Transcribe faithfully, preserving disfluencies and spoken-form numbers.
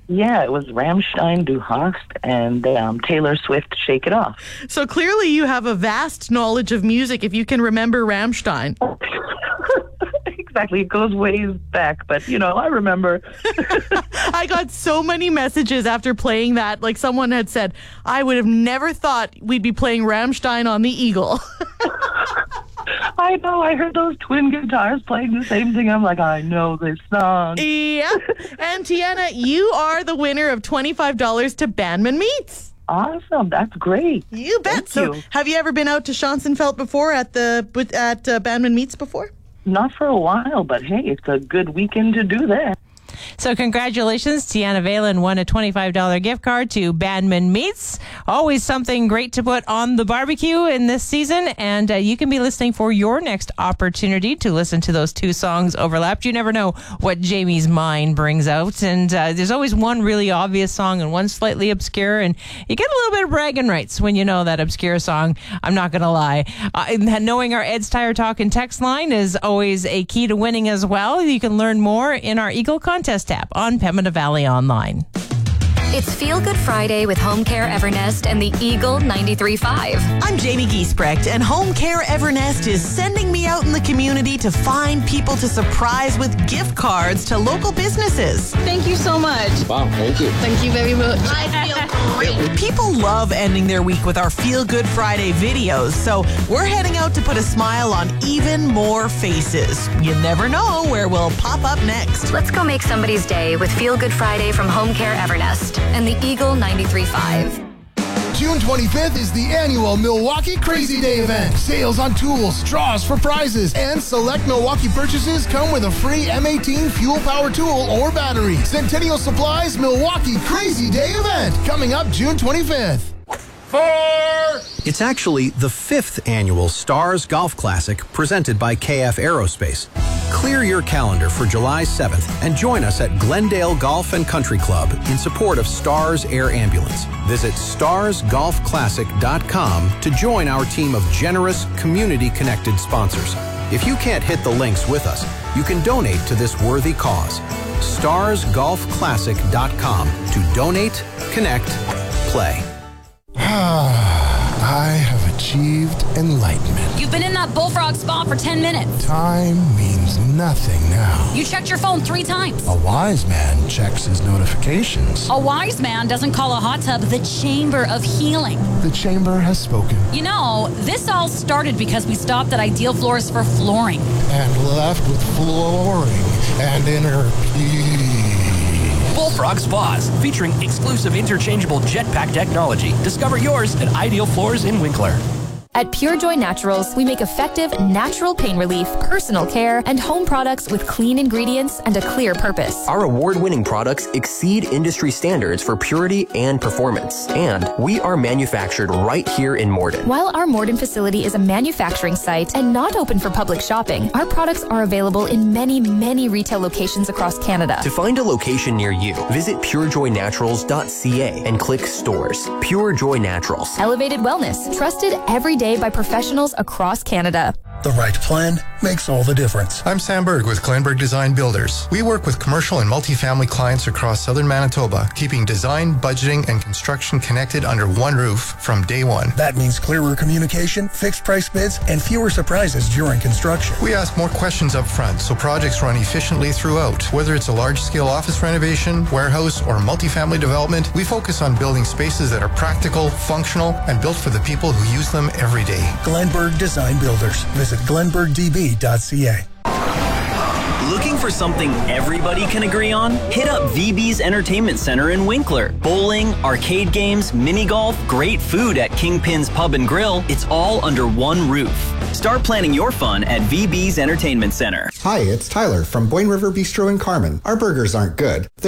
Yeah, it was Rammstein, Du Hast, and um, Taylor Swift, Shake It Off. So clearly you have a vast knowledge of music if you can remember Rammstein. Exactly. It goes ways back, but, you know, I remember. I got so many messages after playing that. Like, someone had said, I would have never thought we'd be playing Rammstein on the Eagle. I know. I heard those twin guitars playing the same thing. I'm like, I know this song. Yeah. And Tiana, you are the winner of twenty-five dollars to Bandman Meats. Awesome. That's great. You bet. Thank so, you. Have you ever been out to Schonzenfeld before at the at uh, Bandman Meats before? Not for a while, but hey, it's a good weekend to do that. So congratulations, Tiana Valen won a twenty-five dollars gift card to Bandman Meats. Always something great to put on the barbecue in this season. And uh, you can be listening for your next opportunity to listen to those two songs overlapped. You never know what Jamie's mind brings out. And uh, there's always one really obvious song and one slightly obscure. And you get a little bit of bragging rights when you know that obscure song. I'm not going to lie. Uh, knowing our Ed's Tire Talk and text line is always a key to winning as well. You can learn more in our Eagle Contest app on Pembina Valley Online. It's Feel Good Friday with Home Care Evernest and the Eagle ninety-three point five. I'm Jamie Giesbrecht, and Home Care Evernest is sending me out in the community to find people to surprise with gift cards to local businesses. Thank you so much. Wow, thank you. Thank you very much. I feel great. People love ending their week with our Feel Good Friday videos, so we're heading out to put a smile on even more faces. You never know where we'll pop up next. Let's go make somebody's day with Feel Good Friday from Home Care Evernest and the Eagle ninety-three point five. June twenty-fifth is the annual Milwaukee Crazy Day event. Sales on tools, straws for prizes, and select Milwaukee purchases come with a free M eighteen fuel power tool or battery. Centennial Supplies Milwaukee Crazy Day event coming up June twenty-fifth. Four! It's actually the fifth annual Stars Golf Classic presented by K F Aerospace. Clear your calendar for July seventh and join us at Glendale Golf and Country Club in support of Stars Air Ambulance. Visit stars golf classic dot com to join our team of generous, community-connected sponsors. If you can't hit the links with us, you can donate to this worthy cause. stars golf classic dot com to donate, connect, play. I have achieved enlightenment. You've been in that bullfrog spa for ten minutes. Time means nothing now. You checked your phone three times. A wise man checks his notifications. A wise man doesn't call a hot tub the chamber of healing. The chamber has spoken. You know, this all started because we stopped at Ideal Floors for flooring. And left with flooring and inner peace. Bullfrog Spas, featuring exclusive interchangeable jetpack technology. Discover yours at Ideal Floors in Winkler. At Pure Joy Naturals, we make effective, natural pain relief, personal care, and home products with clean ingredients and a clear purpose. Our award-winning products exceed industry standards for purity and performance. And we are manufactured right here in Morden. While our Morden facility is a manufacturing site and not open for public shopping, our products are available in many, many retail locations across Canada. To find a location near you, visit pure joy naturals dot c a and click Stores. Pure Joy Naturals. Elevated wellness, trusted every day by professionals across Canada. The right plan makes all the difference. I'm Sam Berg with Glenberg Design Builders. We work with commercial and multifamily clients across southern Manitoba, keeping design, budgeting, and construction connected under one roof from day one. That means clearer communication, fixed price bids, and fewer surprises during construction. We ask more questions up front so projects run efficiently throughout. Whether it's a large-scale office renovation, warehouse, or multifamily development, we focus on building spaces that are practical, functional, and built for the people who use them every day. Glenberg Design Builders. Visit glenberg d b dot c a. Looking for something everybody can agree on? Hit up V B's Entertainment Center in Winkler. Bowling, arcade games, mini golf, great food at Kingpin's Pub and Grill. It's all under one roof. Start planning your fun at V B's Entertainment Center. Hi, it's Tyler from Boyne River Bistro in Carman. Our burgers aren't good.